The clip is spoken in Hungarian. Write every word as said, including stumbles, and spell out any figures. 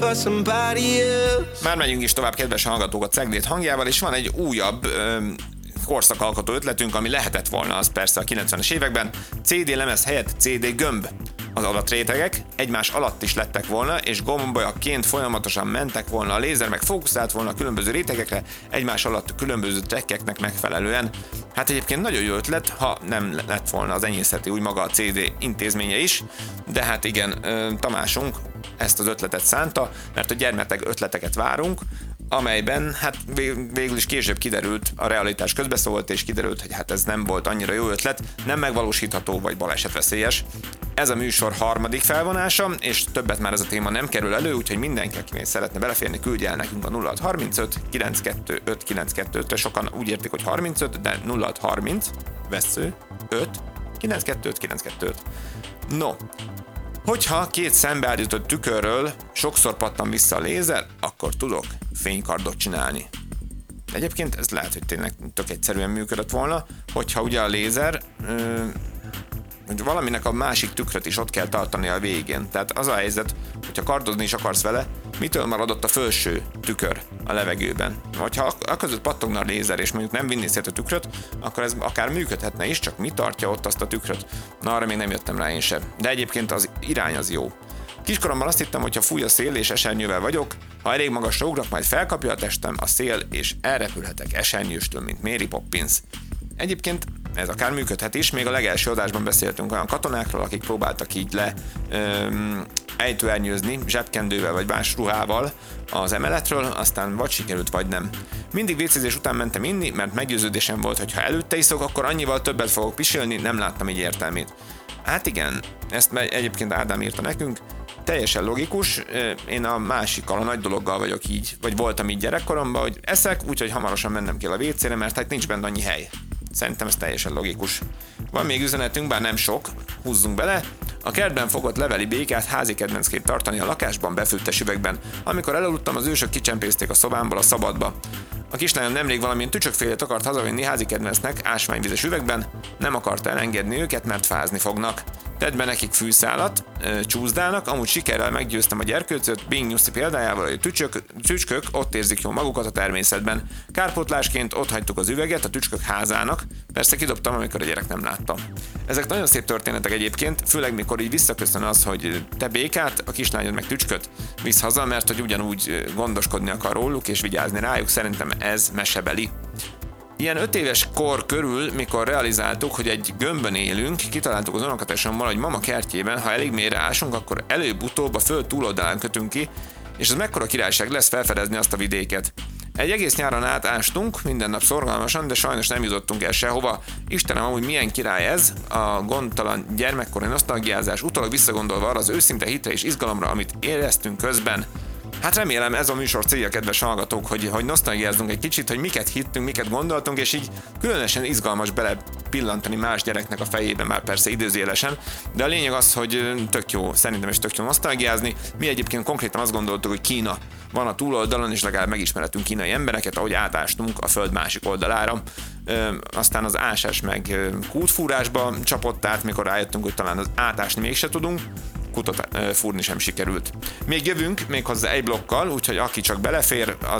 Már megyünk is tovább, kedves hallgatók, a Cegléd hangjával, és van egy újabb ö, korszakalkotó ötletünk, ami lehetett volna az persze a kilencvenes években. cé dé lemez helyett cé dé gömb. Az adatrétegek egymás alatt is lettek volna, és gombolyaként folyamatosan mentek volna, a lézer meg fókuszált volna a különböző rétegekre, egymás alatt különböző trekkeknek megfelelően. Hát egyébként nagyon jó ötlet, ha nem lett volna az enyészeti úgy maga a cé dé intézménye is, de hát igen, Tamásunk ezt az ötletet szánta, mert a gyermeteg ötleteket várunk, amelyben hát végül is később kiderült, a realitás közbeszólt, és kiderült, hogy hát ez nem volt annyira jó ötlet, nem megvalósítható vagy balesetveszélyes. Ez a műsor harmadik felvonása, és többet már ez a téma nem kerül elő, úgyhogy mindenki, aki szeretne beleférni, küldje el nekünk a nulla hat harmincöt kilencszázkettőöt kilencszázkettőt, sokan úgy értik, hogy harmincöt, de nulla hat harminc, vesző, öt, kilencszázkettőt kilencszázkettőt. No, hogyha két szembeállított tükörről sokszor pattan vissza a lézer, akkor tudok fénykardot csinálni. Egyébként ez lehet, hogy tényleg tök egyszerűen működött volna, hogyha ugye a lézer, ö, hogy valaminek a másik tükröt is ott kell tartani a végén. Tehát az a helyzet, hogyha kardozni is akarsz vele, mitől maradott a felső tükör a levegőben? Vagy ha a között pattogna a lézer, és mondjuk nem vinni szét a tükröt, akkor ez akár működhetne is, csak mi tartja ott azt a tükröt? Na, arra még nem jöttem rá én sem. De egyébként az irány az jó. Kiskoromban azt hittem, hogy ha fúj a szél és esernyővel vagyok, ha elég magasra ugrok, majd felkapja a testem a szél, és elrepülhetek esernyőstől, mint Mary Poppins. Egyébként ez akár működhet is, még a legelső adásban beszéltünk olyan katonákról, akik próbáltak így le öm, ejtőernyőzni zsebkendővel vagy más ruhával az emeletről, aztán vagy sikerült, vagy nem. Mindig vécézés után mentem inni, mert meggyőződésem volt, hogy ha előtte iszok, akkor annyival többet fogok pisilni, nem láttam így értelmét. Hát igen, ezt egyébként Ádám írta nekünk, teljesen logikus, én a másikkal, a nagy dologgal vagyok így, vagy voltam így gyerekkoromban, hogy eszek, úgyhogy hamarosan mennem kell a vécére, mert hát nincs benne annyi hely. Szerintem ez teljesen logikus. Van még üzenetünk, bár nem sok, húzzunk bele. A kertben fogott leveli békát házi kedvencként tartani a lakásban befőttes üvegben. Amikor elaludtam, az ősök kicsempészték a szobámból a szabadba. A kislányom nemrég valamilyen tücsökfélét akart hazavinni házi kedvencnek ásványvizes üvegben, nem akarta elengedni őket, mert fázni fognak. Tedd be nekik fűszálat, csúszdálnak, amúgy sikerrel meggyőztem a gyerkőcöt, Bing Nyuszi példájával, hogy a tücsök, tücskök ott érzik jól magukat a természetben. Kárpótlásként ott hagytuk az üveget a tücskök házának, persze kidobtam, amikor a gyerek nem látta. Ezek nagyon szép történetek egyébként, főleg mikor így visszaköszön az, hogy te békát, a kislányod meg tücsköt visz haza, mert hogy ugyanúgy gondoskodni akar róluk és vigyázni rájuk, szerintem ez mesebeli. Ilyen öt éves kor körül, mikor realizáltuk, hogy egy gömbön élünk, kitaláltuk az unokatesommal, hogy mama kertjében, ha elég mélyre ásunk, akkor előbb-utóbb a föld túloldalán kötünk ki, és ez mekkora királyság lesz felfedezni azt a vidéket. Egy egész nyáron átástunk, minden nap szorgalmasan, de sajnos nem jutottunk el sehova. Istenem, amúgy milyen király ez, a gondtalan gyermekkori nosztalgiázás, utólag visszagondolva arra az őszinte hitre és izgalomra, amit éreztünk közben. Hát remélem ez a műsor célja, kedves hallgatók, hogy, hogy nosztalgiázzunk egy kicsit, hogy miket hittünk, miket gondoltunk, és így különösen izgalmas bele pillantani más gyereknek a fejébe, már persze időzélesen, de a lényeg az, hogy tök jó, szerintem is tök jó nosztalgiázni. Mi egyébként konkrétan azt gondoltuk, hogy Kína van a túloldalon, és legalább megismerhetünk kínai embereket, ahogy átástunk a föld másik oldalára. Ö, aztán az ásás meg kútfúrásba csapott át, mikor rájöttünk, hogy talán az átásni mégse tudunk, kutot fúrni sem sikerült. Még jövünk, méghozzá egy blokkal, úgyhogy aki csak belefér,